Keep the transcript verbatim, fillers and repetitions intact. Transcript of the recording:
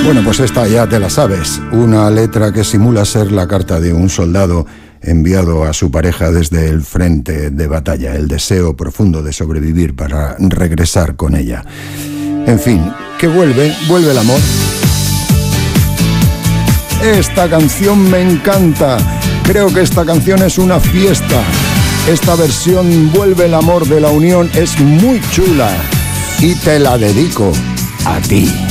Bueno, pues esta ya te la sabes, una letra que simula ser la carta de un soldado enviado a su pareja desde el frente de batalla, el deseo profundo de sobrevivir para regresar con ella. En fin, que vuelve, vuelve el amor. Esta canción me encanta, creo que esta canción es una fiesta. Esta versión Vuelve el amor de La Unión es muy chula y te la dedico a ti.